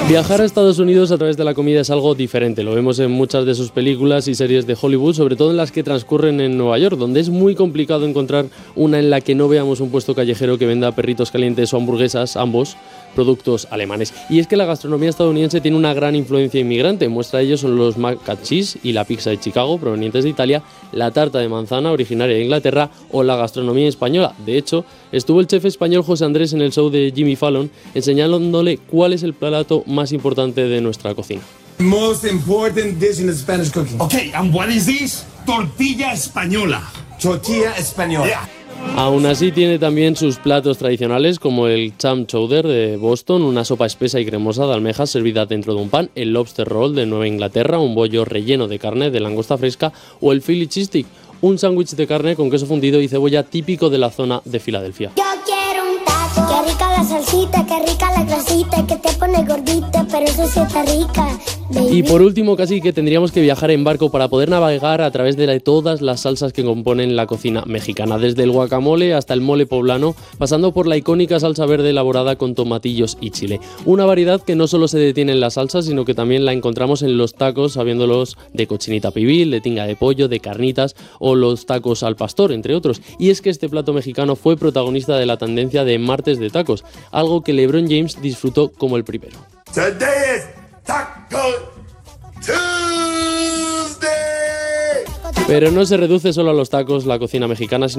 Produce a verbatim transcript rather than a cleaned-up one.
Viajar a Estados Unidos a través de la comida es algo diferente. Lo vemos en muchas de sus películas y series de Hollywood, sobre todo en las que transcurren en Nueva York, donde es muy complicado encontrar una en la que no veamos un puesto callejero que venda perritos calientes o hamburguesas, ambos productos alemanes. Y es que la gastronomía estadounidense tiene una gran influencia inmigrante. Muestra de ello son los mac and cheese y la pizza de Chicago, provenientes de Italia, la tarta de manzana, originaria de Inglaterra, o la gastronomía española. De hecho, estuvo el chef español José Andrés en el show de Jimmy Fallon, enseñándole cuál es el plato más importante de nuestra cocina. Most important dish in the Spanish cooking. Okay, and what is this? Tortilla española. Tortilla española. Yeah. Aún así tiene también sus platos tradicionales como el clam chowder de Boston, una sopa espesa y cremosa de almejas servida dentro de un pan, el lobster roll de Nueva Inglaterra, un bollo relleno de carne de langosta fresca, o el Philly cheese stick, un sándwich de carne con queso fundido y cebolla típico de la zona de Filadelfia. Yo quiero un taco, qué rica la salsita, qué rica la grasita, que te pone gordita, pero eso sí está rica, baby. Y por último, casi que tendríamos que viajar en barco para poder navegar a través de, la, de todas las salsas que componen la cocina mexicana, desde el guacamole hasta el mole poblano, pasando por la icónica salsa verde elaborada con tomatillos y chile. Una variedad que no solo se detiene en la salsa, sino que también la encontramos en los tacos, sabiéndolos de cochinita pibil, de tinga de pollo, de carnitas o los tacos al pastor, entre otros. Y es que este plato mexicano fue protagonista de la tendencia de martes de tacos, algo que LeBron James disfrutó como el primero. Today is Taco Tuesday. Pero no se reduce solo a los tacos la cocina mexicana,